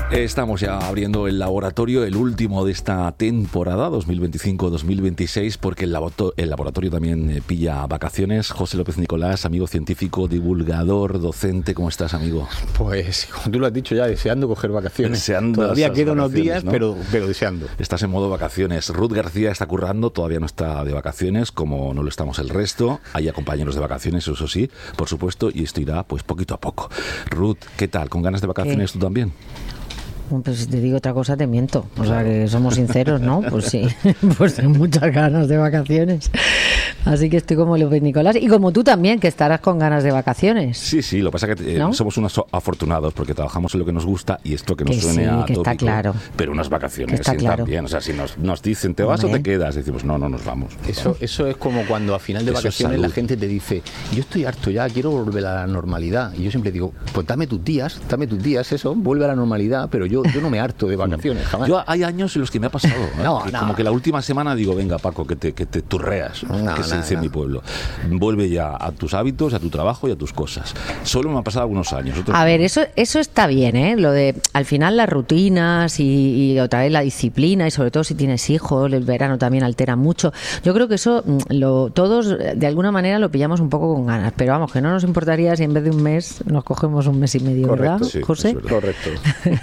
Estamos ya abriendo el laboratorio, el último de esta temporada 2025-2026, porque el laboratorio también pilla vacaciones. José López Nicolás, amigo científico, divulgador, docente, ¿cómo estás, amigo? Pues, como tú lo has dicho ya, deseando coger vacaciones. Deseando. Todavía quedan unos días, ¿no? pero deseando. Estás en modo vacaciones. Ruth García está currando, todavía no está de vacaciones, como no lo estamos el resto. Hay compañeros de vacaciones, eso sí, por supuesto, y esto irá pues poquito a poco. Ruth, ¿qué tal? ¿Con ganas de vacaciones tú también? Pues si te digo otra cosa te miento, o sea que somos sinceros, ¿no? Pues sí, pues tengo muchas ganas de vacaciones, así que estoy como López Nicolás, y como tú también, que estarás con ganas de vacaciones. Sí, lo que pasa es que ¿no? Somos unos afortunados porque trabajamos en lo que nos gusta y esto que nos que suene sí, a que tópico, está claro. Pero unas vacaciones está claro. También, o sea, si nos dicen ¿te vas o te quedas? Decimos no nos vamos. Eso es como cuando a final de vacaciones la gente te dice, yo estoy harto ya, quiero volver a la normalidad, y yo siempre digo, pues dame tus días, eso, vuelve a la normalidad, pero yo no me harto de vacaciones, jamás. Yo hay años en los que me ha pasado, como que la última semana digo, venga Paco, que te turreas, que se dice en mi pueblo. Vuelve ya a tus hábitos, a tu trabajo y a tus cosas. Solo me ha pasado algunos años. A ver, eso está bien, ¿eh? Lo de, al final las rutinas y otra vez la disciplina, y sobre todo si tienes hijos, el verano también altera mucho. Yo creo que eso todos de alguna manera lo pillamos un poco con ganas, pero vamos, que no nos importaría si en vez de un mes nos cogemos un mes y medio, correcto, ¿verdad, sí, José? Correcto.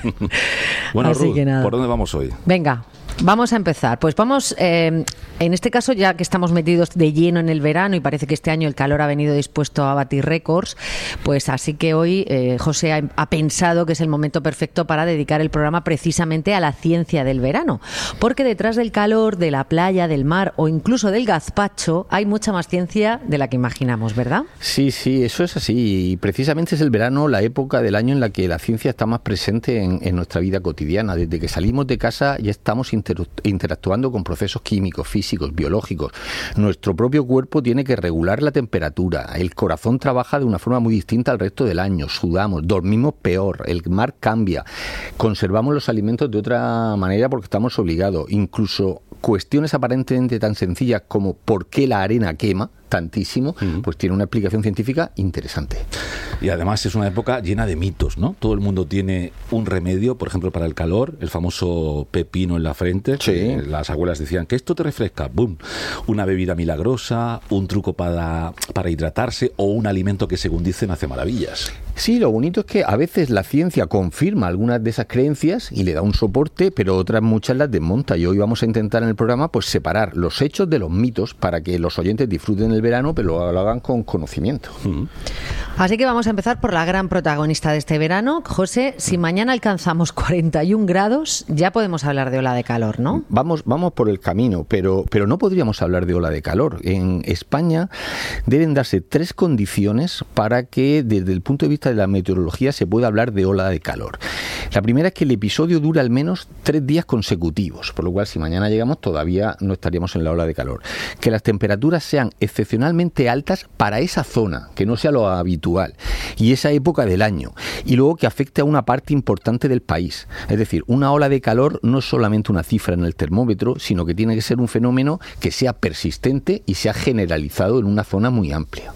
Bueno, Ruth, ¿por dónde vamos hoy? Venga, vamos a empezar. Pues vamos, en este caso, ya que estamos metidos de lleno en el verano y parece que este año el calor ha venido dispuesto a batir récords, pues así que hoy José ha pensado que es el momento perfecto para dedicar el programa precisamente a la ciencia del verano. Porque detrás del calor, de la playa, del mar o incluso del gazpacho hay mucha más ciencia de la que imaginamos, ¿verdad? Sí, eso es así. Y precisamente es el verano la época del año en la que la ciencia está más presente en nuestra vida cotidiana. Desde que salimos de casa ya estamos interactuando con procesos químicos, físicos, biológicos. Nuestro propio cuerpo tiene que regular la temperatura, el corazón trabaja de una forma muy distinta al resto del año, sudamos, dormimos peor, el mar cambia, conservamos los alimentos de otra manera porque estamos obligados. Incluso cuestiones aparentemente tan sencillas como ¿por qué la arena quema tantísimo? Pues tiene una explicación científica interesante. Y además es una época llena de mitos, ¿no? Todo el mundo tiene un remedio, por ejemplo, para el calor, el famoso pepino en la frente. Sí. Las abuelas decían que esto te refresca, ¡boom! Una bebida milagrosa, un truco para hidratarse o un alimento que, según dicen, hace maravillas. Sí, lo bonito es que a veces la ciencia confirma algunas de esas creencias y le da un soporte, pero otras muchas las desmonta. Y hoy vamos a intentar en el programa pues separar los hechos de los mitos para que los oyentes disfruten el verano, pero lo hagan con conocimiento. Así que vamos a empezar por la gran protagonista de este verano. José, si mañana alcanzamos 41 grados, ya podemos hablar de ola de calor, ¿no? Vamos por el camino, pero no podríamos hablar de ola de calor. En España deben darse 3 condiciones para que desde el punto de vista de la meteorología se pueda hablar de ola de calor. La primera es que el episodio dura al menos 3 días consecutivos, por lo cual si mañana llegamos todavía no estaríamos en la ola de calor. Que las temperaturas sean excepcionalmente altas para esa zona, que no sea lo habitual, y esa época del año. Y luego que afecte a una parte importante del país. Es decir, una ola de calor no es solamente una cifra en el termómetro, sino que tiene que ser un fenómeno que sea persistente y sea generalizado en una zona muy amplia.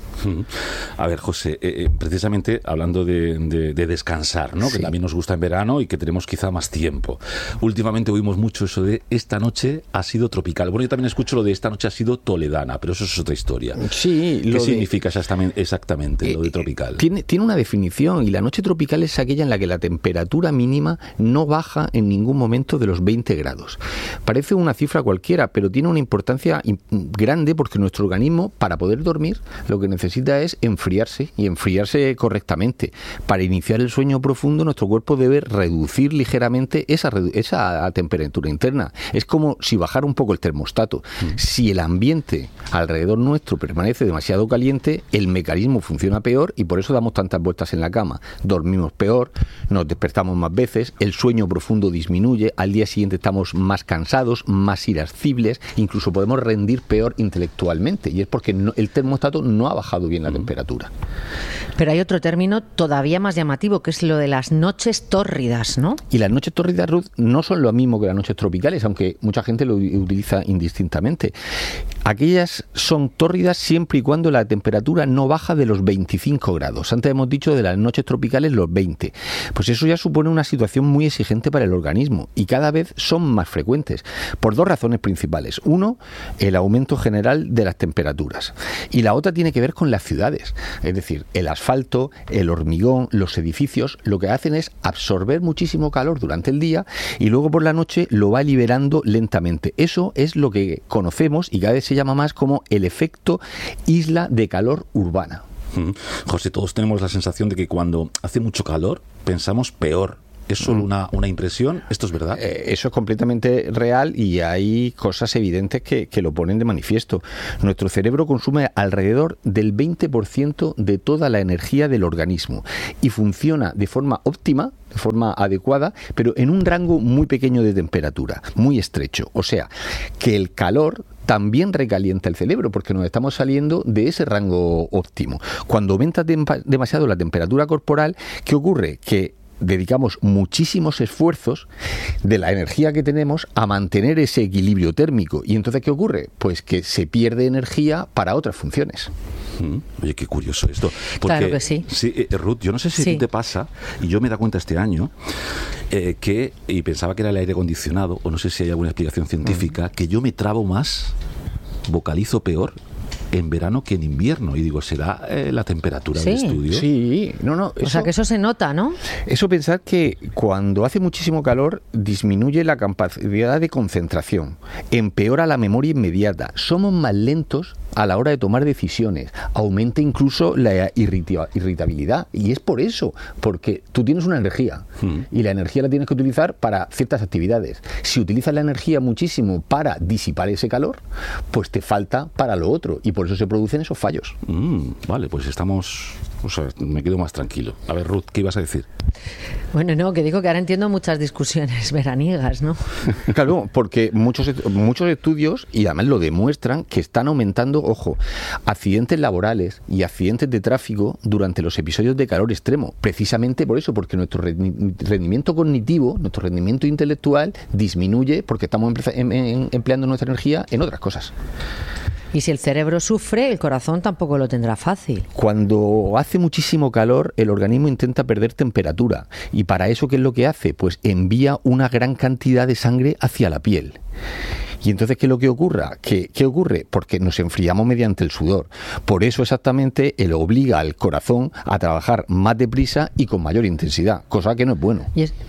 A ver, José, precisamente hablando de descansar, ¿no? Sí. Que también nos gusta en verano y que tenemos quizá más tiempo. Últimamente oímos mucho eso de esta noche ha sido tropical. Bueno, yo también escucho lo de esta noche ha sido toledana, pero eso es otra historia. Sí. ¿Qué significa exactamente lo de tropical? Tiene una definición, y la noche tropical es aquella en la que la temperatura mínima no baja en ningún momento de los 20 grados. Parece una cifra cualquiera, pero tiene una importancia grande porque nuestro organismo, para poder dormir, lo que necesita es enfriarse, y enfriarse correctamente. Para iniciar el sueño profundo, nuestro cuerpo debe reducir ligeramente esa temperatura interna. Es como si bajara un poco el termostato. Si el ambiente alrededor nuestro permanece demasiado caliente, el mecanismo funciona peor y por eso damos tantas vueltas en la cama. Dormimos peor, nos despertamos más veces, el sueño profundo disminuye, al día siguiente estamos más cansados, más irascibles, incluso podemos rendir peor intelectualmente, y es porque el termostato no ha bajado bien la temperatura. Pero hay otro término todavía más llamativo, que es lo de las noches tórridas, ¿no? Y las noches tórridas, Ruth, no son lo mismo que las noches tropicales, aunque mucha gente lo utiliza indistintamente. Aquellas son tórridas siempre y cuando la temperatura no baja de los 25 grados. Antes hemos dicho de las noches tropicales los 20. Pues eso ya supone una situación muy exigente para el organismo y cada vez son más frecuentes, por dos razones principales. Uno, el aumento general de las temperaturas. Y la otra tiene que ver con las ciudades. Es decir, el asfalto, el hormigón, los edificios, lo que hacen es absorber muchísimo calor durante el día y luego por la noche lo va liberando lentamente. Eso es lo que conocemos y cada vez se llama más como el efecto isla de calor urbana. José, todos tenemos la sensación de que cuando hace mucho calor pensamos peor. ¿Es solo una impresión? ¿Esto es verdad? Eso es completamente real y hay cosas evidentes que lo ponen de manifiesto. Nuestro cerebro consume alrededor del 20% de toda la energía del organismo y funciona de forma óptima, de forma adecuada, pero en un rango muy pequeño de temperatura, muy estrecho. O sea, que el calor también recalienta el cerebro porque nos estamos saliendo de ese rango óptimo. Cuando aumenta demasiado la temperatura corporal, ¿qué ocurre? Que dedicamos muchísimos esfuerzos de la energía que tenemos a mantener ese equilibrio térmico. ¿Y entonces qué ocurre? Pues que se pierde energía para otras funciones. Oye, qué curioso esto. Porque, claro que sí. Sí, Ruth, yo no sé si a ti te pasa, y yo me he dado cuenta este año, y pensaba que era el aire acondicionado, o no sé si hay alguna explicación científica, que yo me trabo más, vocalizo peor en verano que en invierno. Y digo, ¿será la temperatura del estudio? Sí, O sea, que eso se nota, ¿no? Eso pensar que cuando hace muchísimo calor disminuye la capacidad de concentración, empeora la memoria inmediata, somos más lentos a la hora de tomar decisiones, aumenta incluso la irritabilidad. Y es por eso, porque tú tienes una energía y la energía la tienes que utilizar para ciertas actividades. Si utilizas la energía muchísimo para disipar ese calor, pues te falta para lo otro y por eso se producen esos fallos. Vale, pues estamos... O sea, me quedo más tranquilo. A ver, Ruth, ¿qué ibas a decir? Bueno, no, que digo que ahora entiendo muchas discusiones veraniegas, ¿no? Claro, porque muchos estudios, y además lo demuestran, que están aumentando, ojo, accidentes laborales y accidentes de tráfico durante los episodios de calor extremo. Precisamente por eso, porque nuestro rendimiento cognitivo, nuestro rendimiento intelectual disminuye porque estamos empleando nuestra energía en otras cosas. Y si el cerebro sufre, el corazón tampoco lo tendrá fácil. Cuando hace muchísimo calor, el organismo intenta perder temperatura. ¿Y para eso qué es lo que hace? Pues envía una gran cantidad de sangre hacia la piel. Y entonces, ¿qué es lo que ocurre? ¿Qué ocurre? Porque nos enfriamos mediante el sudor. Por eso exactamente él obliga al corazón a trabajar más deprisa y con mayor intensidad, cosa que no es bueno.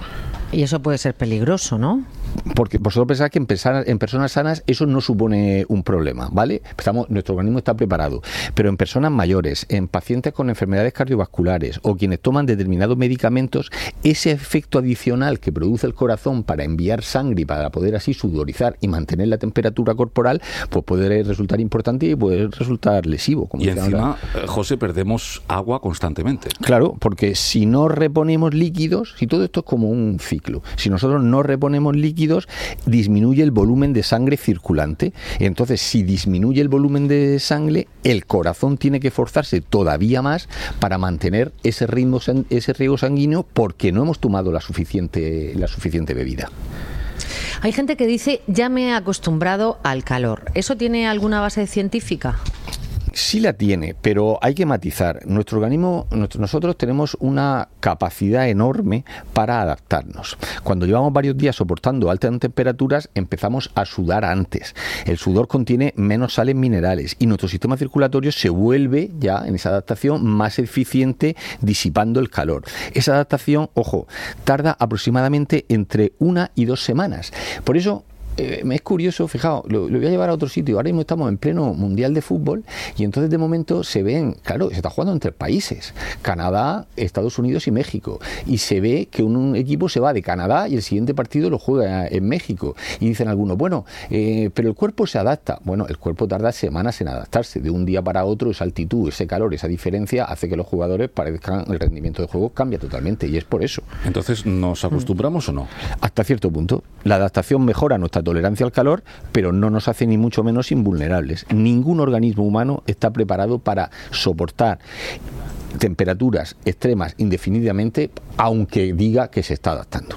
Y eso puede ser peligroso, ¿no? Porque vosotros pensáis que en personas sanas eso no supone un problema, ¿vale? Nuestro organismo está preparado, pero en personas mayores, en pacientes con enfermedades cardiovasculares o quienes toman determinados medicamentos, ese efecto adicional que produce el corazón para enviar sangre y para poder así sudorizar y mantener la temperatura corporal, pues puede resultar importante y puede resultar lesivo. Y encima, José, perdemos agua constantemente. Claro, porque si no reponemos líquidos, si todo esto es como un ciclo, si nosotros no reponemos líquidos, disminuye el volumen de sangre circulante. Entonces, si disminuye el volumen de sangre, el corazón tiene que esforzarse todavía más para mantener ese ritmo, ese riego sanguíneo, porque no hemos tomado la suficiente bebida. Hay gente que dice, ya me he acostumbrado al calor. ¿Eso tiene alguna base científica? Sí la tiene, pero hay que matizar. Nuestro organismo, nosotros tenemos una capacidad enorme para adaptarnos. Cuando llevamos varios días soportando altas temperaturas, empezamos a sudar antes. El sudor contiene menos sales minerales y nuestro sistema circulatorio se vuelve ya en esa adaptación más eficiente disipando el calor. Esa adaptación, ojo, tarda aproximadamente entre 1 y 2 semanas. Por eso me es curioso, fijaos, lo voy a llevar a otro sitio. Ahora mismo estamos en pleno mundial de fútbol y entonces de momento se ven, claro, se está jugando entre países, Canadá, Estados Unidos y México, y se ve que un equipo se va de Canadá y el siguiente partido lo juega en México, y dicen algunos, bueno, pero el cuerpo se adapta. Bueno, el cuerpo tarda semanas en adaptarse, de un día para otro esa altitud, ese calor, esa diferencia hace que los jugadores parezcan, el rendimiento de juego cambia totalmente, y es por eso. Entonces, ¿nos acostumbramos o no? Hasta cierto punto. La adaptación mejora nuestra tolerancia al calor, pero no nos hace ni mucho menos invulnerables. Ningún organismo humano está preparado para soportar temperaturas extremas indefinidamente, aunque diga que se está adaptando.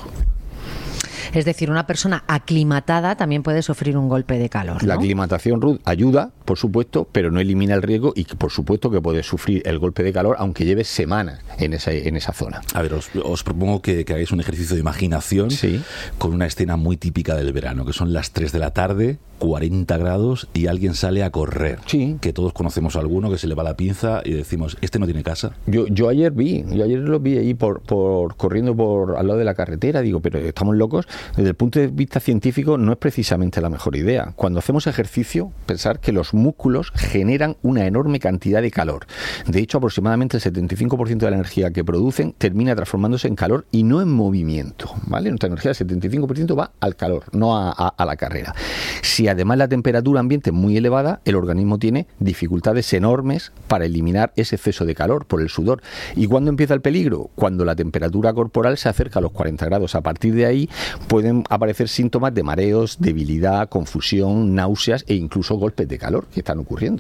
Es decir, una persona aclimatada también puede sufrir un golpe de calor, ¿no? La aclimatación, Ruth, ayuda, por supuesto, pero no elimina el riesgo y, por supuesto, que puede sufrir el golpe de calor aunque lleve semanas en esa zona. A ver, os propongo que hagáis un ejercicio de imaginación con una escena muy típica del verano, que son las 3 de la tarde, 40 grados y alguien sale a correr. Sí. Que todos conocemos a alguno que se le va la pinza y decimos, este no tiene casa. Yo ayer los vi ahí corriendo al lado de la carretera, digo, pero estamos locos. Desde el punto de vista científico no es precisamente la mejor idea. Cuando hacemos ejercicio, pensar que los músculos generan una enorme cantidad de calor. De hecho, aproximadamente el 75% de la energía que producen termina transformándose en calor y no en movimiento, ¿vale? Nuestra energía, el 75% va al calor, no a la carrera. Si además la temperatura ambiente es muy elevada, el organismo tiene dificultades enormes para eliminar ese exceso de calor por el sudor. ¿Y cuándo empieza el peligro? Cuando la temperatura corporal se acerca a los 40 grados. A partir de ahí pueden aparecer síntomas de mareos, debilidad, confusión, náuseas e incluso golpes de calor que están ocurriendo.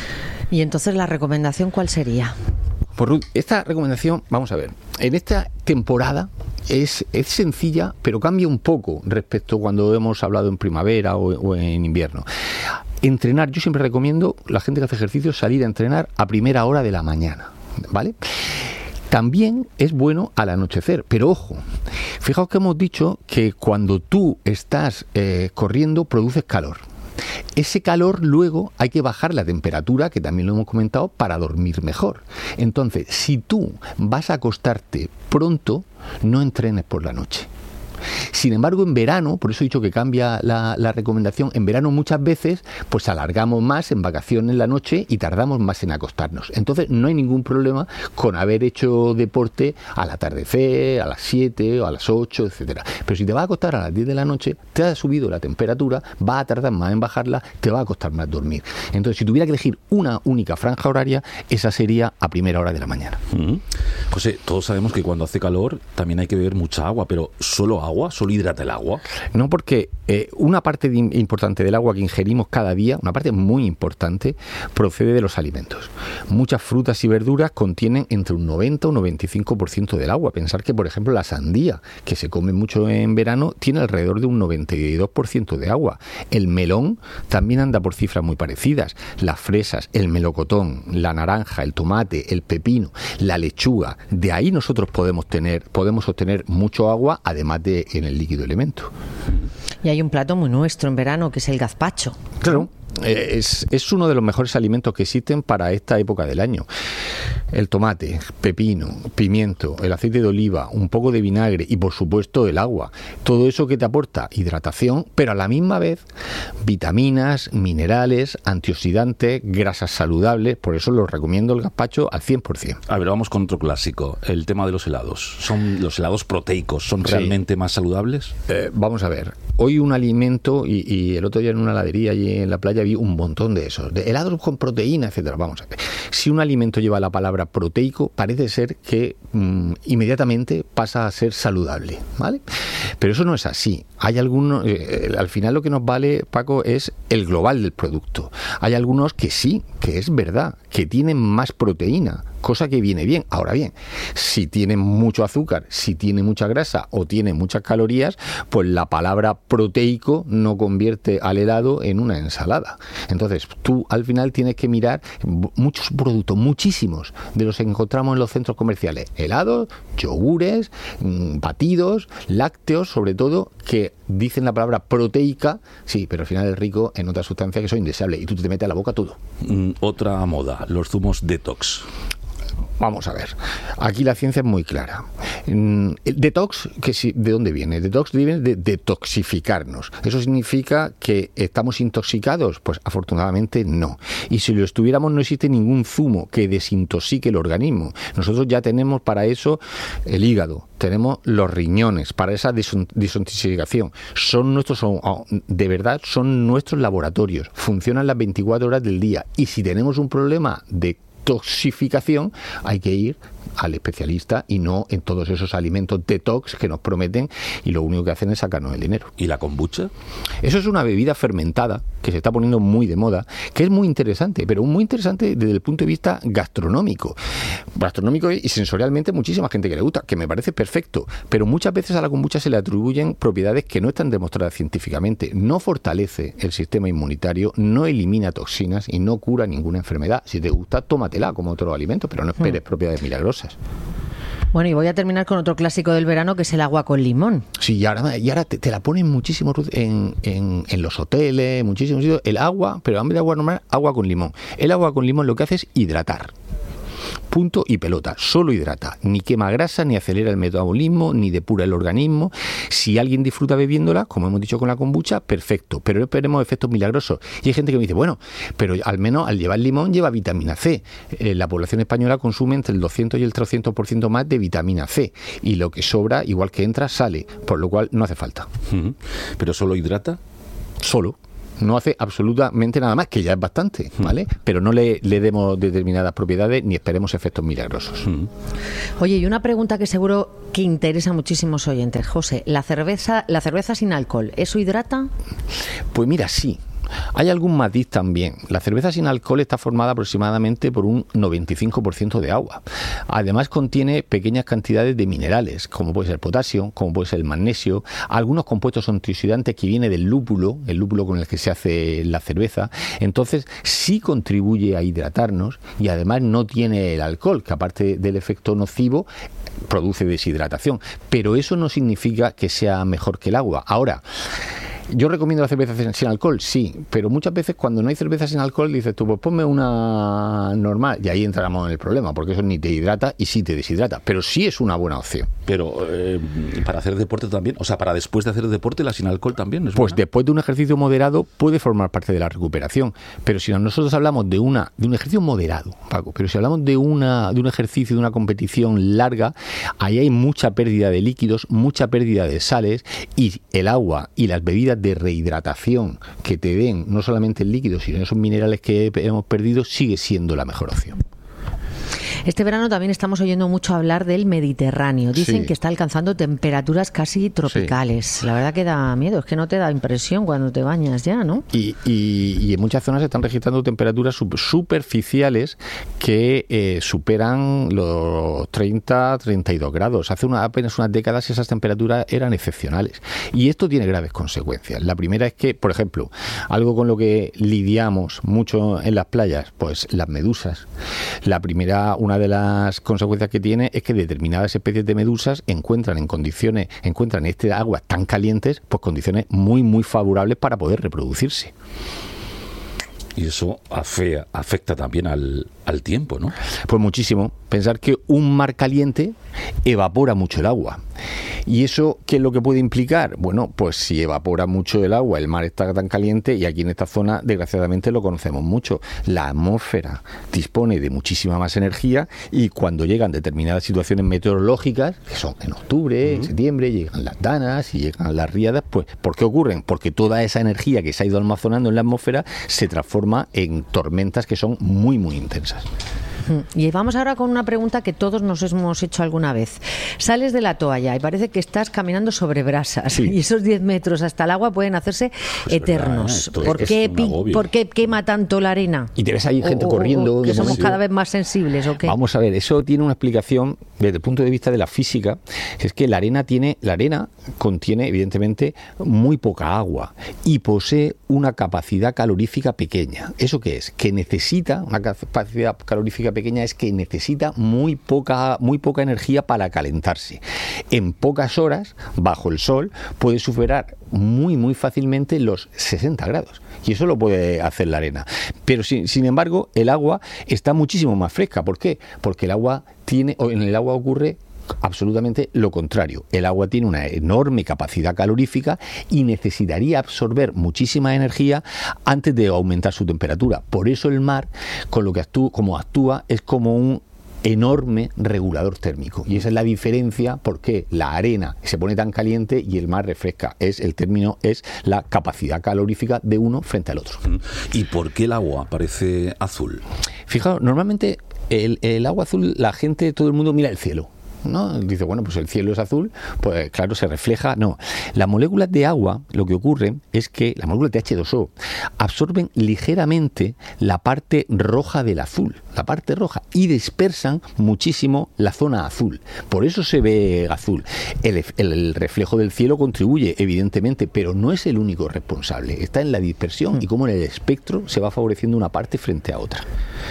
Y entonces, ¿la recomendación cuál sería? Pues Ruth, esta recomendación, vamos a ver, en esta temporada es sencilla, pero cambia un poco respecto a cuando hemos hablado en primavera o en invierno. Entrenar, yo siempre recomiendo a la gente que hace ejercicio salir a entrenar a primera hora de la mañana, ¿vale? También es bueno al anochecer, pero ojo, fijaos que hemos dicho que cuando tú estás corriendo produces calor. Ese calor luego hay que bajar la temperatura, que también lo hemos comentado, para dormir mejor. Entonces, si tú vas a acostarte pronto, no entrenes por la noche. Sin embargo, en verano, por eso he dicho que cambia la recomendación, en verano muchas veces pues alargamos más en vacaciones la noche y tardamos más en acostarnos. Entonces no hay ningún problema con haber hecho deporte al atardecer, a las 7 o a las 8, etcétera. Pero si te vas a acostar a las 10 de la noche, te ha subido la temperatura, va a tardar más en bajarla, te va a costar más dormir. Entonces, si tuviera que elegir una única franja horaria, esa sería a primera hora de la mañana. José, todos sabemos que cuando hace calor también hay que beber mucha agua, pero ¿solo agua? ¿Solo hidrata el agua? No, porque una parte importante del agua que ingerimos cada día, una parte muy importante, procede de los alimentos. Muchas frutas y verduras contienen entre un 90 o un 95% del agua. Pensar que, por ejemplo, la sandía, que se come mucho en verano, tiene alrededor de un 92% de agua. El melón también anda por cifras muy parecidas. Las fresas, el melocotón, la naranja, el tomate, el pepino, la lechuga. De ahí nosotros podemos obtener mucho agua, además de en el líquido elemento. Y hay un plato muy nuestro en verano, que es el gazpacho. Claro. Es uno de los mejores alimentos que existen para esta época del año. El tomate, pepino, pimiento, el aceite de oliva, un poco de vinagre y, por supuesto, el agua. Todo eso que te aporta hidratación, pero a la misma vez vitaminas, minerales, antioxidantes, grasas saludables. Por eso los recomiendo el gazpacho al 100%. A ver, vamos con otro clásico, el tema de los helados. ¿Son los helados proteicos? ¿Son realmente más saludables? Vamos a ver. Hoy un alimento, y el otro día en una heladería allí en la playa vi un montón de esos, de helados con proteína, etcétera. Vamos a ver. Si un alimento lleva la palabra proteico, parece ser que inmediatamente pasa a ser saludable, ¿vale? Pero eso no es así. Hay algunos, al final lo que nos vale, Paco, es el global del producto. Hay algunos que sí, que es verdad, que tienen más proteína, cosa que viene bien. Ahora bien, si tiene mucho azúcar, si tiene mucha grasa o tiene muchas calorías, pues la palabra proteico no convierte al helado en una ensalada. Entonces, tú al final tienes que mirar muchos productos, muchísimos, de los que encontramos en los centros comerciales. Helados, yogures, batidos, lácteos, sobre todo, que dicen la palabra proteica, sí, pero al final es rico en otras sustancias que son indeseables y tú te metes a la boca todo. Otra moda, los zumos detox. Vamos a ver, aquí la ciencia es muy clara. El detox, ¿de dónde viene? El detox viene de detoxificarnos. ¿Eso significa que estamos intoxicados? Pues afortunadamente no. Y si lo estuviéramos, no existe ningún zumo que desintoxique el organismo. Nosotros ya tenemos para eso el hígado, tenemos los riñones, para esa desintoxicación. De verdad, son nuestros laboratorios. Funcionan las 24 horas del día. Y si tenemos un problema de toxificación, hay que ir al especialista y no en todos esos alimentos detox que nos prometen y lo único que hacen es sacarnos el dinero. ¿Y la kombucha? Eso es una bebida fermentada que se está poniendo muy de moda, que es muy interesante, pero muy interesante desde el punto de vista gastronómico y sensorialmente muchísima gente que le gusta, que me parece perfecto, pero muchas veces a la kombucha se le atribuyen propiedades que no están demostradas científicamente. No fortalece el sistema inmunitario, no elimina toxinas y no cura ninguna enfermedad. Si te gusta, tómatela como otro alimento, pero no esperes propiedades milagrosas. Bueno, y voy a terminar con otro clásico del verano, que es el agua con limón. Sí, y ahora te la ponen muchísimo en los hoteles, muchísimos sitios, el agua, pero en vez de agua normal, agua con limón. El agua con limón lo que hace es hidratar. Punto y pelota, solo hidrata, ni quema grasa, ni acelera el metabolismo, ni depura el organismo. Si alguien disfruta bebiéndola, como hemos dicho con la kombucha, perfecto, pero no esperemos efectos milagrosos. Y hay gente que me dice, bueno, pero al menos al llevar limón lleva vitamina C. La población española consume entre el 200 y el 300% más de vitamina C, y lo que sobra, igual que entra, sale, por lo cual no hace falta. ¿Pero solo hidrata? Solo. No hace absolutamente nada más, que ya es bastante, ¿vale? Pero no le demos determinadas propiedades ni esperemos efectos milagrosos. Oye, y una pregunta que seguro que interesa a muchísimos oyentes, José. ¿La cerveza sin alcohol, eso hidrata? Pues mira, sí. Hay algún matiz también. La cerveza sin alcohol está formada aproximadamente por un 95% de agua. Además contiene pequeñas cantidades de minerales, como puede ser potasio, como puede ser el magnesio, algunos compuestos antioxidantes que viene del lúpulo, el lúpulo con el que se hace la cerveza. Entonces sí contribuye a hidratarnos y además no tiene el alcohol, que aparte del efecto nocivo produce deshidratación. Pero eso no significa que sea mejor que el agua. Ahora, ¿yo recomiendo la cerveza sin alcohol? Sí, pero muchas veces cuando no hay cerveza sin alcohol dices tú, pues ponme una normal, y ahí entramos en el problema, porque eso ni te hidrata y sí te deshidrata, pero sí es una buena opción. Pero para hacer deporte también, o sea, para después de hacer deporte, la sin alcohol también es pues buena. Después de un ejercicio moderado puede formar parte de la recuperación, pero si nosotros hablamos de un ejercicio moderado, Paco, pero si hablamos de un ejercicio, de una competición larga, ahí hay mucha pérdida de líquidos, mucha pérdida de sales, y el agua y las bebidas de rehidratación que te den no solamente el líquido, sino esos minerales que hemos perdido, sigue siendo la mejor opción. Este verano también estamos oyendo mucho hablar del Mediterráneo. Dicen que está alcanzando temperaturas casi tropicales. Sí. La verdad que da miedo, es que no te da impresión cuando te bañas ya, ¿no? Y en muchas zonas se están registrando temperaturas superficiales que superan los 30, 32 grados. Hace apenas unas décadas esas temperaturas eran excepcionales. Y esto tiene graves consecuencias. La primera es que, por ejemplo, algo con lo que lidiamos mucho en las playas, pues las medusas. Una de las consecuencias que tiene es que determinadas especies de medusas encuentran en este agua tan calientes, pues condiciones muy, muy favorables para poder reproducirse. Y eso afecta también al tiempo, ¿no? Pues muchísimo. Pensar que un mar caliente evapora mucho el agua. ¿Y eso qué es lo que puede implicar? Bueno, pues si evapora mucho el agua, el mar está tan caliente, y aquí en esta zona, desgraciadamente, lo conocemos mucho. La atmósfera dispone de muchísima más energía, y cuando llegan determinadas situaciones meteorológicas, que son en octubre, en septiembre, llegan las danas y llegan las riadas, pues ¿por qué ocurren? Porque toda esa energía que se ha ido almacenando en la atmósfera se transforma en tormentas que son muy, muy intensas. Y vamos ahora con una pregunta que todos nos hemos hecho alguna vez. Sales de la toalla y parece que estás caminando sobre brasas, y esos 10 metros hasta el agua pueden hacerse eternos. ¿Por qué quema tanto la arena? Y te ves ahí gente corriendo. ¿Que somos cada vez más sensibles o qué? Vamos a ver, eso tiene una explicación desde el punto de vista de la física, que es que la arena contiene evidentemente muy poca agua y posee una capacidad calorífica pequeña. ¿Eso qué es? Que necesita una capacidad calorífica pequeña, es que necesita muy poca energía para calentarse. En pocas horas, bajo el sol, puede superar muy, muy fácilmente los 60 grados. Y eso lo puede hacer la arena. Pero sin embargo, el agua está muchísimo más fresca. ¿Por qué? Porque en el agua ocurre absolutamente lo contrario. El agua tiene una enorme capacidad calorífica y necesitaría absorber muchísima energía antes de aumentar su temperatura. Por eso el mar, como actúa, es como un enorme regulador térmico. Y esa es la diferencia, porque la arena se pone tan caliente y el mar refresca. El término es la capacidad calorífica de uno frente al otro. ¿Y por qué el agua parece azul? Fijaos, normalmente el agua azul, la gente, todo el mundo mira el cielo, ¿no? Dice, bueno, pues el cielo es azul, pues claro, se refleja. No, las moléculas de agua, lo que ocurre es que las moléculas de H2O absorben ligeramente la parte roja del azul, la parte roja, y dispersan muchísimo la zona azul. Por eso se ve azul. El reflejo del cielo contribuye, evidentemente, pero no es el único responsable. Está en la dispersión y cómo en el espectro se va favoreciendo una parte frente a otra.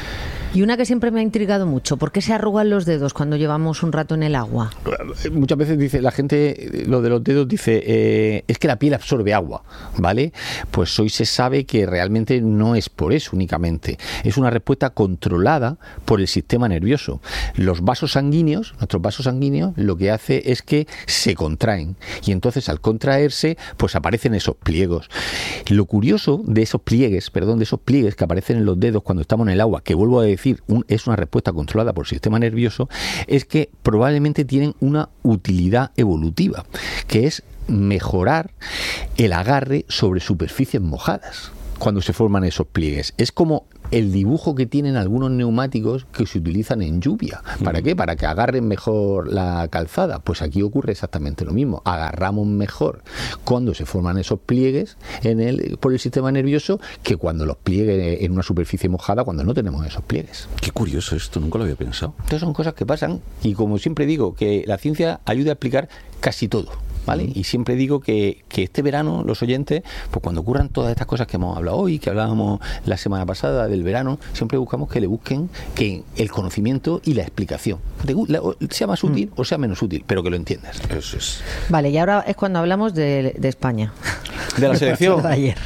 Y una que siempre me ha intrigado mucho, ¿por qué se arrugan los dedos cuando llevamos un rato en el agua? Muchas veces dice la gente, lo de los dedos, dice, es que la piel absorbe agua, ¿vale? Pues hoy se sabe que realmente no es por eso únicamente. Es una respuesta controlada por el sistema nervioso. Los vasos sanguíneos, nuestros vasos sanguíneos, lo que hace es que se contraen. Y entonces al contraerse, pues aparecen esos pliegos. Lo curioso de esos pliegues que aparecen en los dedos cuando estamos en el agua, que vuelvo a decir, es una respuesta controlada por el sistema nervioso, es que probablemente tienen una utilidad evolutiva, que es mejorar el agarre sobre superficies mojadas cuando se forman esos pliegues. Es como el dibujo que tienen algunos neumáticos que se utilizan en lluvia. ¿Para qué? Para que agarren mejor la calzada. Pues aquí ocurre exactamente lo mismo. Agarramos mejor cuando se forman esos pliegues por el sistema nervioso que cuando los pliegues en una superficie mojada, cuando no tenemos esos pliegues. Qué curioso esto, nunca lo había pensado. Entonces son cosas que pasan y, como siempre digo, que la ciencia ayuda a explicar casi todo, ¿vale? Y siempre digo que este verano los oyentes, pues cuando ocurran todas estas cosas que hemos hablado hoy, que hablábamos la semana pasada del verano, siempre buscamos que le busquen que el conocimiento y la explicación sea más útil o sea menos útil, pero que lo entiendas. Eso es. Vale, y ahora es cuando hablamos de España. De la selección. De ayer.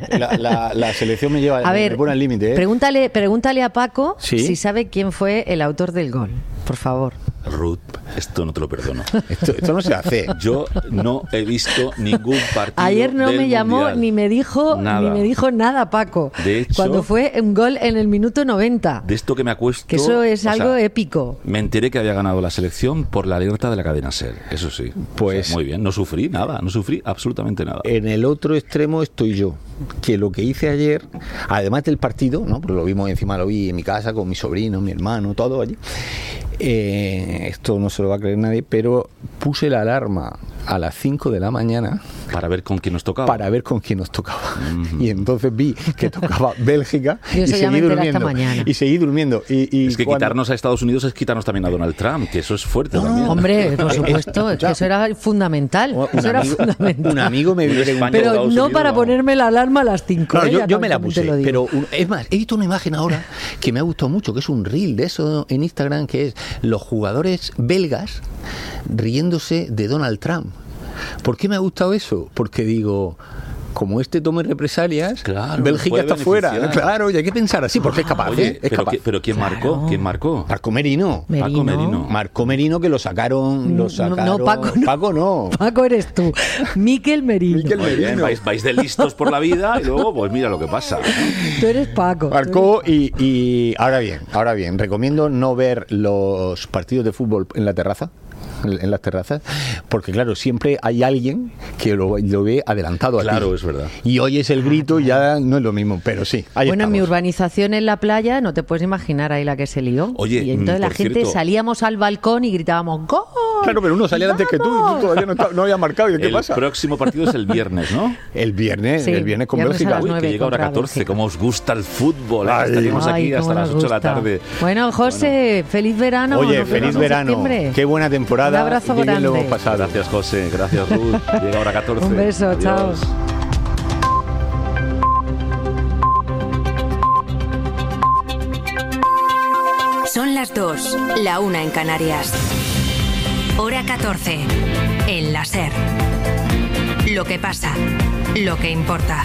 La selección me lleva, a ver, me pone al límite, ¿eh? Pregúntale a Paco, ¿sí?, si sabe quién fue el autor del gol, por favor. Ruth, esto no te lo perdono. Esto no se hace. Yo no he visto ningún partido. Ayer no del me llamó Mundial. ni me dijo nada, Paco. De hecho, cuando fue un gol en el minuto 90. De esto que me acuesto. Que eso es algo épico. Me enteré que había ganado la selección por la alerta de la cadena SER. Eso sí. Pues muy bien. No sufrí nada. No sufrí absolutamente nada. En el otro extremo estoy yo. Que lo que hice ayer, además del partido, ¿no? Porque lo vimos encima, lo vi en mi casa con mi sobrino, mi hermano, todo allí. Esto no se lo va a creer nadie, pero puse la alarma a las 5 de la mañana para ver con quién nos tocaba. Y entonces vi que tocaba Bélgica y seguí durmiendo. Y es que quitarnos a Estados Unidos es quitarnos también a Donald Trump, que eso es fuerte también. Hombre, por supuesto, que eso era fundamental. Un amigo me preguntó, pero no para ponerme la alarma a las 5. No, yo me la puse, pero es más, he visto una imagen ahora que me ha gustado mucho, que es un reel de eso en Instagram, que es los jugadores belgas riéndose de Donald Trump. ¿Por qué me ha gustado eso? Porque digo, como tome represalias, claro, Bélgica está fuera. Claro, y hay que pensar así, porque es capaz. Oye, es capaz. Pero ¿quién marcó? ¿Quién marcó? Marco Merino. Marco Merino, que lo sacaron. No, Paco no. Paco eres tú. Miquel Merino. Muy bien, vais de listos por la vida y luego, pues mira lo que pasa. Tú eres Paco. Marcó y ahora bien, recomiendo no ver los partidos de fútbol en la terraza. En las terrazas, porque claro, siempre hay alguien que lo ve adelantado a ti. Claro, es verdad. Y oyes el grito y ya no es lo mismo, pero sí. Bueno, en mi urbanización en la playa, no te puedes imaginar ahí la que se lió. Oye, y entonces la gente salíamos al balcón y gritábamos ¡gol! Claro, pero uno salía antes que tú y tú todavía no habías marcado. ¿Y qué pasa? El próximo partido es el viernes, ¿no? El viernes con Bélgica. Uy, que llega ahora 14. ¿Cómo os gusta el fútbol? Estaríamos aquí hasta las 8 de la tarde. Bueno, José, feliz verano. Oye, feliz verano. Qué buena temporada. Un abrazo grande. Hemos pasado. Gracias, José. Gracias, Ruth. Llega ahora 14. Un beso. Adiós. Chao. Son las 2, la 1 en Canarias. Hora 14, en la SER. Lo que pasa, lo que importa.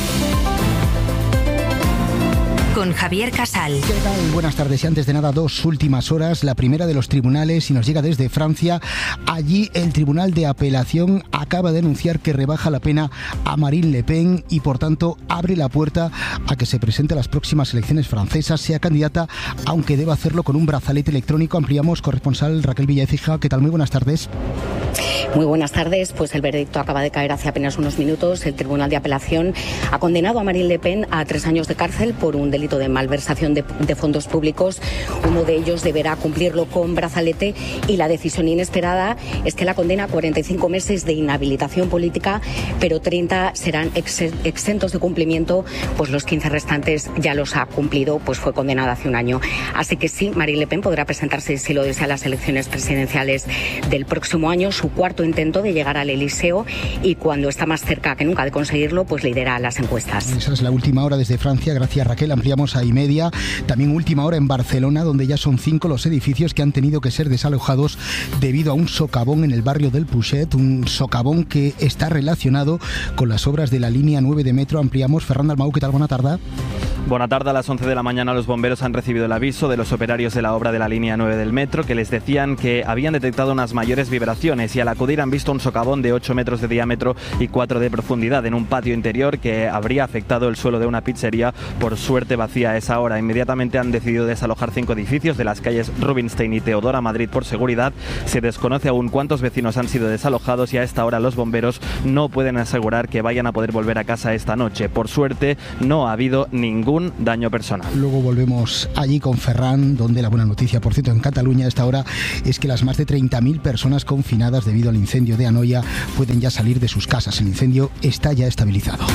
Con Javier Casal. ¿Qué tal? Buenas tardes. Y antes de nada, 2 últimas horas. La primera de los tribunales y nos llega desde Francia. Allí el Tribunal de Apelación acaba de anunciar que rebaja la pena a Marine Le Pen y por tanto abre la puerta a que se presente a las próximas elecciones francesas, sea candidata, aunque deba hacerlo con un brazalete electrónico. Ampliamos, corresponsal Raquel Villaécija. ¿Qué tal? Muy buenas tardes. Muy buenas tardes. Pues el veredicto acaba de caer hace apenas unos minutos. El Tribunal de Apelación ha condenado a Marine Le Pen a 3 años de cárcel por un delito de malversación de fondos públicos. Uno de ellos deberá cumplirlo con brazalete y la decisión inesperada es que la condena a 45 meses de inhabilitación política, pero 30 serán exentos de cumplimiento, pues los 15 restantes ya los ha cumplido, pues fue condenada hace un año. Así que sí, Marine Le Pen podrá presentarse, si lo desea, a las elecciones presidenciales del próximo año, su cuarto intento de llegar al Elíseo, y cuando está más cerca que nunca de conseguirlo, pues lidera las encuestas. Esa es la última hora desde Francia. Gracias, Raquel. Ampliamos a y media. También última hora en Barcelona, donde ya son 5 los edificios que han tenido que ser desalojados debido a un socavón en el barrio del Puget, un socavón que está relacionado con las obras de la línea 9 de metro. Ampliamos. Ferran Dalmau, ¿qué tal? Buena tarde. Buena tarde. A las 11 de la mañana los bomberos han recibido el aviso de los operarios de la obra de la línea 9 del metro, que les decían que habían detectado unas mayores vibraciones, y al acudir han visto un socavón de 8 metros de diámetro y 4 de profundidad en un patio interior que habría afectado el suelo de una pizzería, por suerte vacía a esa hora. Inmediatamente han decidido desalojar 5 edificios de las calles Rubinstein y Teodora Madrid por seguridad. Se desconoce aún cuántos vecinos han sido desalojados y a esta hora los bomberos no pueden asegurar que vayan a poder volver a casa esta noche. Por suerte no ha habido ningún daño personal. Luego volvemos allí con Ferran, donde la buena noticia, por cierto, en Cataluña a esta hora es que las más de 30.000 personas confinadas debido al incendio de Anoia pueden ya salir de sus casas. El incendio está ya estabilizado.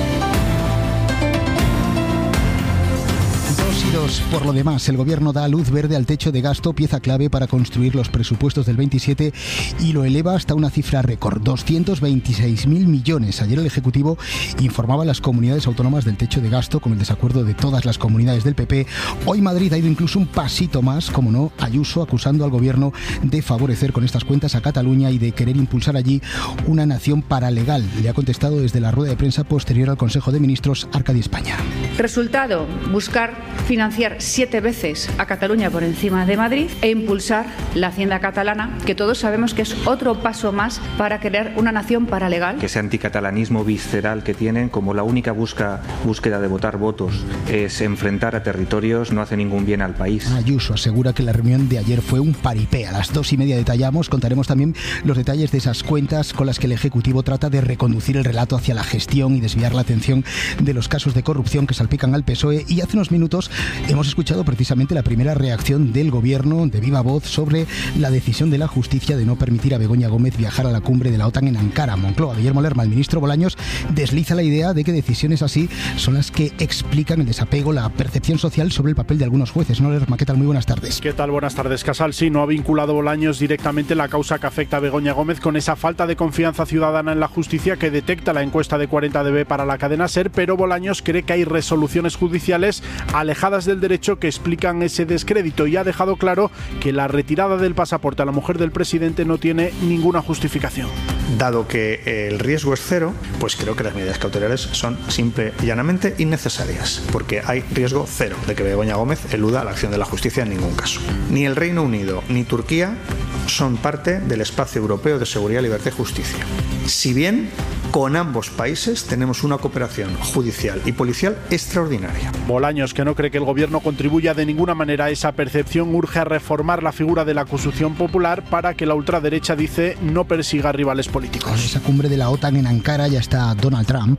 Por lo demás, el gobierno da luz verde al techo de gasto, pieza clave para construir los presupuestos del 27, y lo eleva hasta una cifra récord, 226.000 millones. Ayer el Ejecutivo informaba a las comunidades autónomas del techo de gasto, con el desacuerdo de todas las comunidades del PP. Hoy Madrid ha ido incluso un pasito más, como no, Ayuso acusando al gobierno de favorecer con estas cuentas a Cataluña y de querer impulsar allí una nación paralegal. Le ha contestado desde la rueda de prensa posterior al Consejo de Ministros Arcadi España. Resultado, buscar financiar 7 veces a Cataluña por encima de Madrid e impulsar la hacienda catalana, que todos sabemos que es otro paso más para crear una nación paralegal. Que ese anticatalanismo visceral que tienen, como la única búsqueda de votar votos es enfrentar a territorios, no hace ningún bien al país. Ayuso asegura que la reunión de ayer fue un paripé. A las 2:30 detallamos, contaremos también los detalles de esas cuentas con las que el Ejecutivo trata de reconducir el relato hacia la gestión y desviar la atención de los casos de corrupción que salpican al PSOE. Y hace unos minutos hemos escuchado precisamente la primera reacción del gobierno de viva voz sobre la decisión de la justicia de no permitir a Begoña Gómez viajar a la cumbre de la OTAN en Ankara. Moncloa, Guillermo Lerma, el ministro Bolaños desliza la idea de que decisiones así son las que explican el desapego, la percepción social sobre el papel de algunos jueces. ¿No, Lerma? ¿Qué tal? Muy buenas tardes. ¿Qué tal? Buenas tardes, Casal. Sí, no ha vinculado Bolaños directamente la causa que afecta a Begoña Gómez con esa falta de confianza ciudadana en la justicia que detecta la encuesta de 40dB para la cadena SER, pero Bolaños cree que hay resoluciones judiciales alejadas del derecho que explican ese descrédito, y ha dejado claro que la retirada del pasaporte a la mujer del presidente no tiene ninguna justificación. Dado que el riesgo es cero, pues creo que las medidas cautelares son simple y llanamente innecesarias, porque hay riesgo cero de que Begoña Gómez eluda la acción de la justicia en ningún caso. Ni el Reino Unido ni Turquía son parte del espacio europeo de seguridad, libertad y justicia. Si bien con ambos países tenemos una cooperación judicial y policial extraordinaria. Bolaños, que no cree que el gobierno contribuya de ninguna manera a esa percepción, urge a reformar la figura de la acusación popular para que la ultraderecha, dice, no persiga rivales políticos. En esa cumbre de la OTAN en Ankara ya está Donald Trump,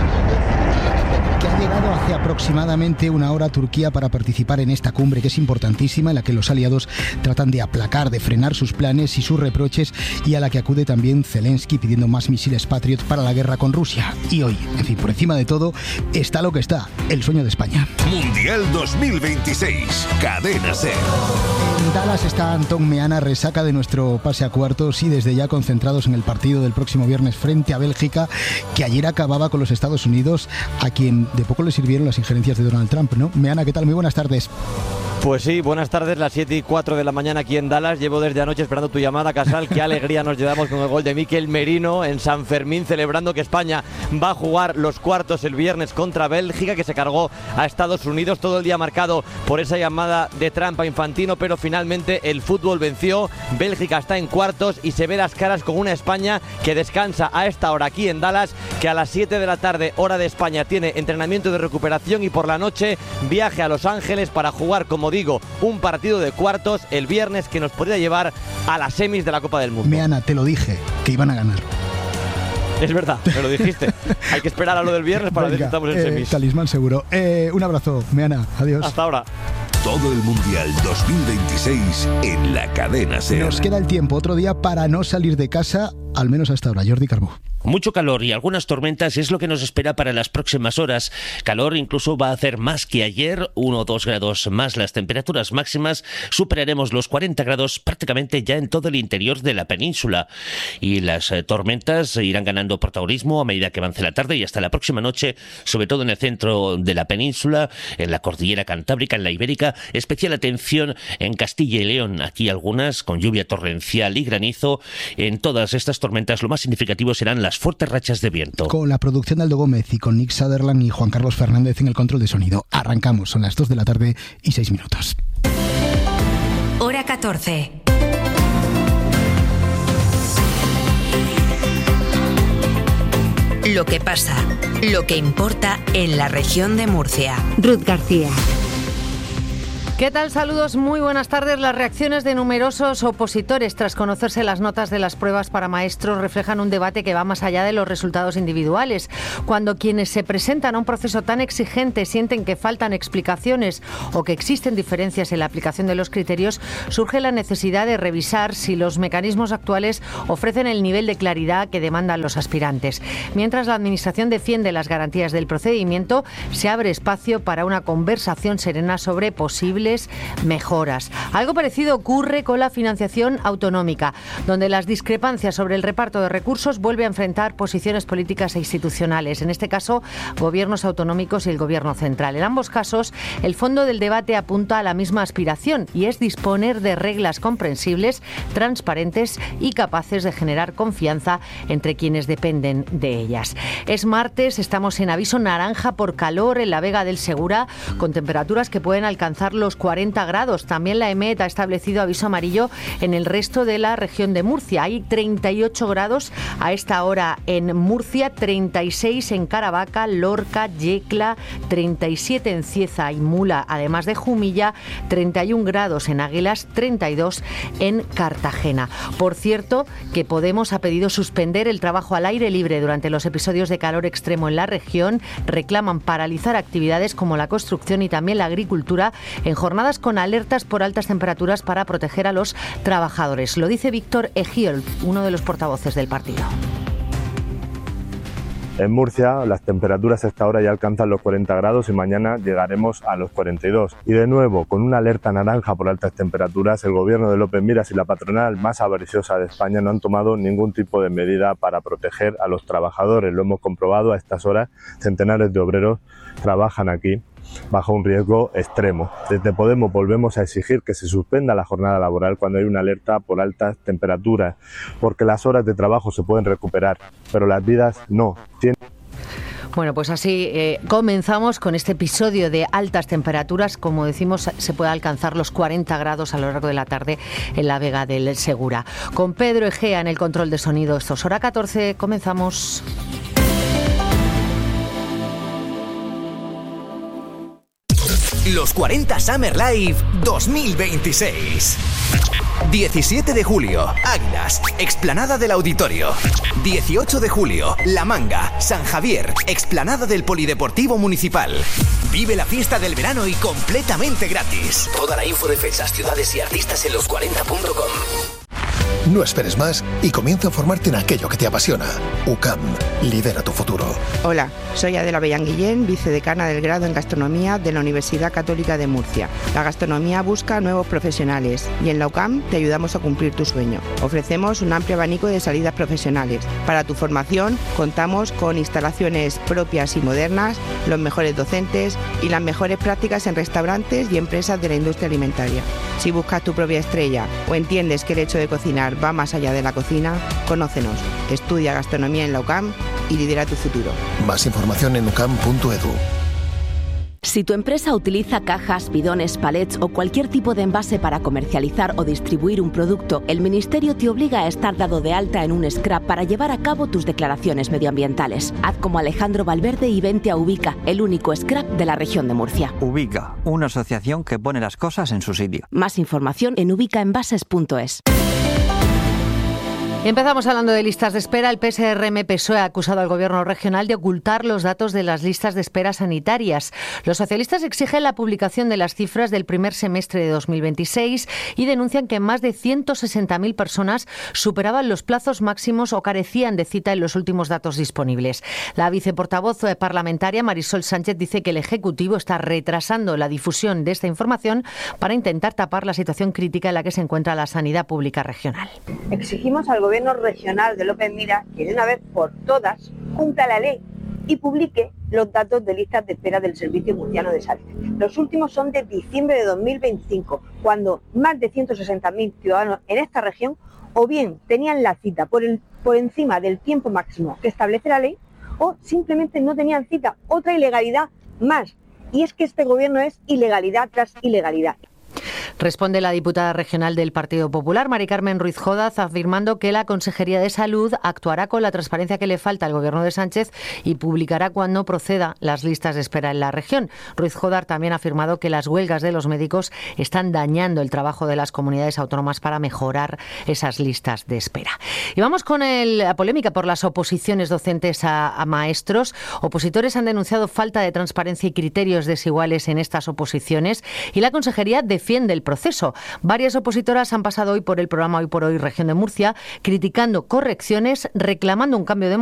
que ha llegado hace aproximadamente una hora a Turquía para participar en esta cumbre, que es importantísima, en la que los aliados tratan de aplacar, de frenar sus planes y sus reproches, y a la que acude también Zelensky pidiendo más misiles Patriot para la guerra con Rusia. Y hoy, en fin, por encima de todo, está lo que está, el sueño de España. Mundial 2026, Cadena SER. En Dallas está Antón Meana, resaca de nuestro pase a cuartos y desde ya concentrados en el partido del próximo viernes frente a Bélgica, que ayer acababa con los Estados Unidos, a quien de poco le sirvieron las injerencias de Donald Trump, ¿no? Meana, ¿qué tal? Muy buenas tardes. Pues sí, buenas tardes, las 7:04 de la mañana aquí en Dallas. Llevo desde anoche esperando tu llamada, Casal. Qué alegría nos llevamos con el gol de Mikel Merino en San Fermín, celebrando que España va a jugar los cuartos el viernes contra Bélgica, que se cargó a Estados Unidos. Todo el día marcado por esa llamada de Trump a Infantino, pero finalmente el fútbol venció. Bélgica está en cuartos y se ve las caras con una España que descansa a esta hora aquí en Dallas, que a las 7 de la tarde, hora de España, tiene entrenamiento de recuperación y por la noche viaje a Los Ángeles para jugar, como digo, un partido de cuartos el viernes que nos podría llevar a las semis de la Copa del Mundo. Meana, te lo dije, que iban a ganar. Es verdad, me lo dijiste. Hay que esperar a lo del viernes para ver si estamos en semis. Talismán seguro. Un abrazo, Meana. Adiós. Hasta ahora. Todo el Mundial 2026 en la cadena SER. Nos queda el tiempo, otro día para no salir de casa, al menos hasta ahora. Jordi Carbó. Mucho calor y algunas tormentas es lo que nos espera para las próximas horas. Calor incluso va a hacer más que ayer, 1 o 2 grados más. Las temperaturas máximas superaremos los 40 grados prácticamente ya en todo el interior de la península. Y las tormentas irán ganando protagonismo a medida que avance la tarde y hasta la próxima noche, sobre todo en el centro de la península, en la cordillera cantábrica, en la ibérica. Especial atención en Castilla y León. Aquí algunas con lluvia torrencial y granizo. En todas estas tormentas lo más significativo serán las fuertes rachas de viento. Con la producción de Aldo Gómez y con Nick Sutherland y Juan Carlos Fernández en el control de sonido. Arrancamos, son las 2 de la tarde y 6 minutos. Hora 14. Lo que pasa, lo que importa en la región de Murcia. Ruth García. ¿Qué tal? Saludos, muy buenas tardes. Las reacciones de numerosos opositores tras conocerse las notas de las pruebas para maestros reflejan un debate que va más allá de los resultados individuales. Cuando quienes se presentan a un proceso tan exigente sienten que faltan explicaciones o que existen diferencias en la aplicación de los criterios, surge la necesidad de revisar si los mecanismos actuales ofrecen el nivel de claridad que demandan los aspirantes. Mientras la Administración defiende las garantías del procedimiento, se abre espacio para una conversación serena sobre posibles mejoras. Algo parecido ocurre con la financiación autonómica, donde las discrepancias sobre el reparto de recursos vuelve a enfrentar posiciones políticas e institucionales, en este caso gobiernos autonómicos y el gobierno central. En ambos casos, el fondo del debate apunta a la misma aspiración y es disponer de reglas comprensibles, transparentes y capaces de generar confianza entre quienes dependen de ellas. Es martes, estamos en aviso naranja por calor en la Vega del Segura, con temperaturas que pueden alcanzar los 40 grados. También la EMET ha establecido aviso amarillo en el resto de la región de Murcia. Hay 38 grados a esta hora en Murcia, 36 en Caravaca, Lorca, Yecla, 37 en Cieza y Mula, además de Jumilla, 31 grados en Águilas, 32 en Cartagena. Por cierto, que Podemos ha pedido suspender el trabajo al aire libre durante los episodios de calor extremo en la región. Reclaman paralizar actividades como la construcción y también la agricultura en jornadas con alertas por altas temperaturas para proteger a los trabajadores. Lo dice Víctor Egiol, uno de los portavoces del partido. En Murcia las temperaturas a esta hora ya alcanzan los 40 grados y mañana llegaremos a los 42. Y de nuevo, con una alerta naranja por altas temperaturas, el gobierno de López Miras y la patronal más avariciosa de España no han tomado ningún tipo de medida para proteger a los trabajadores. Lo hemos comprobado a estas horas, centenares de obreros trabajan aquí bajo un riesgo extremo. Desde Podemos volvemos a exigir que se suspenda la jornada laboral cuando hay una alerta por altas temperaturas, porque las horas de trabajo se pueden recuperar, pero las vidas no. Bueno, pues así comenzamos con este episodio de altas temperaturas. Como decimos, se puede alcanzar los 40 grados a lo largo de la tarde en la Vega del Segura. Con Pedro Egea en el control de sonido. Esto es Hora 14, comenzamos. Los 40 Summer Live 2026. 17 de julio, Águilas, Explanada del Auditorio. 18 de julio, La Manga, San Javier, Explanada del Polideportivo Municipal. Vive la fiesta del verano y completamente gratis. Toda la info de fechas, ciudades y artistas en los40.com. No esperes más y comienza a formarte en aquello que te apasiona. UCAM, lidera tu futuro. Hola, soy Adela Bellán Guillén, vicedecana del grado en Gastronomía de la Universidad Católica de Murcia. La gastronomía busca nuevos profesionales y en la UCAM te ayudamos a cumplir tu sueño. Ofrecemos un amplio abanico de salidas profesionales. Para tu formación contamos con instalaciones propias y modernas, los mejores docentes y las mejores prácticas en restaurantes y empresas de la industria alimentaria. Si buscas tu propia estrella o entiendes que el hecho de cocinar va más allá de la cocina, conócenos. Estudia gastronomía en la UCAM y lidera tu futuro. Más información en ucam.edu. Si tu empresa utiliza cajas, bidones, palets o cualquier tipo de envase para comercializar o distribuir un producto, el Ministerio te obliga a estar dado de alta en un SCRAP para llevar a cabo tus declaraciones medioambientales. Haz como Alejandro Valverde y vente a Ubica, el único SCRAP de la región de Murcia. Ubica, una asociación que pone las cosas en su sitio. Más información en ubicaenvases.es. Empezamos hablando de listas de espera. El PSRM-PSOE ha acusado al Gobierno regional de ocultar los datos de las listas de espera sanitarias. Los socialistas exigen la publicación de las cifras del primer semestre de 2026 y denuncian que más de 160.000 personas superaban los plazos máximos o carecían de cita en los últimos datos disponibles. La viceportavoz parlamentaria Marisol Sánchez dice que el Ejecutivo está retrasando la difusión de esta información para intentar tapar la situación crítica en la que se encuentra la sanidad pública regional. Exigimos al Gobierno regional de López Miras que de una vez por todas cumpla la ley y publique los datos de listas de espera del Servicio Murciano de Salud. Los últimos son de diciembre de 2025, cuando más de 160.000 ciudadanos en esta región o bien tenían la cita por encima del tiempo máximo que establece la ley o simplemente no tenían cita. Otra ilegalidad más. Y es que este gobierno es ilegalidad tras ilegalidad. Responde la diputada regional del Partido Popular, Mari Carmen Ruiz Jódaz, afirmando que la Consejería de Salud actuará con la transparencia que le falta al Gobierno de Sánchez y publicará cuando proceda las listas de espera en la región. Ruiz Jódaz también ha afirmado que las huelgas de los médicos están dañando el trabajo de las comunidades autónomas para mejorar esas listas de espera. Y vamos con la polémica por las oposiciones docentes a maestros. Opositores han denunciado falta de transparencia y criterios desiguales en estas oposiciones y la Consejería defiende el proceso. Varias opositoras han pasado hoy por el programa Hoy por Hoy Región de Murcia, criticando correcciones, reclamando un cambio de